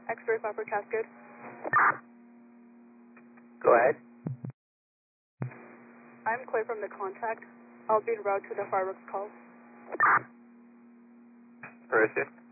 X-ray 5 for Cascade. Go ahead. I'm Clay from the contact. I'll be en route to the fireworks call. Person.